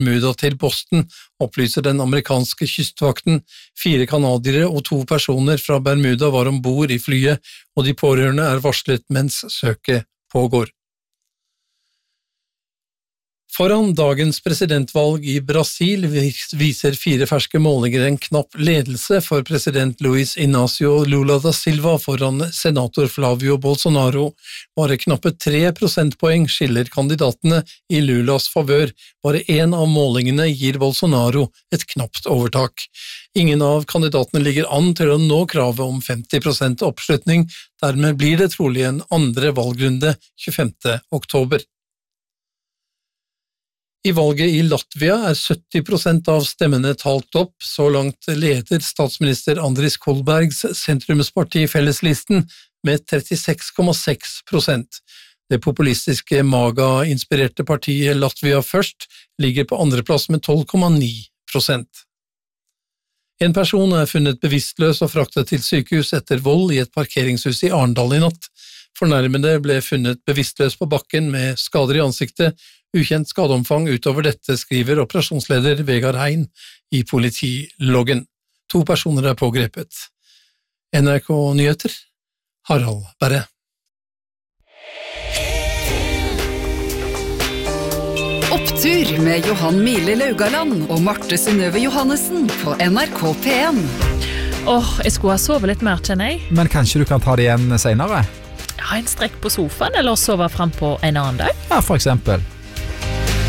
Bermuda til Boston, opplyser den amerikanske kystvakten. 4 kanadiere og 2 personer fra Bermuda var ombord i flyet, og de pårørende er varslet mens søket pågår. Foran dagens presidentvalg i Brasil viser 4 ferske målinger en knapp ledelse for president Luiz Inácio Lula da Silva foran senator Flávio Bolsonaro. Bare knappe 3 prosentpoeng skiller kandidatene i Lulas favør. Bare en av målingene gir Bolsonaro et knapt overtak. Ingen av kandidatene ligger an til å nå kravet om 50% oppslutning, dermed blir det trolig en andre valgrunde 25. oktober. I valget i Latvia er 70% av stemmene talt opp, så langt leder statsminister Andris Kolbergs sentrumsparti Felleslisten med 36,6%. Det populistiske MAGA-inspirerte partiet Latvia Først ligger på andreplass med 12,9%. En person er funnet bevisstløs og fraktet til sykehus etter vold i et parkeringshus i Arendal i natt. Fornærmede ble funnet bevisstløs på bakken med skader i ansiktet. Ukjent skadeomfang utover dette, skriver operasjonsleder Vegard Hein i politiloggen. 2 personer er pågrepet. NRK Nyheter, Harald Berre. Opptur med Johan Mile Laugaland og Marte Synnøve Johannessen på NRK P1. Jeg skulle ha sovet litt mer, kjenner jeg. Men kanskje du kan ta det igjen senere? Ha en strekk på sofaen, eller sove frem på en annen dag? Ja, for eksempel.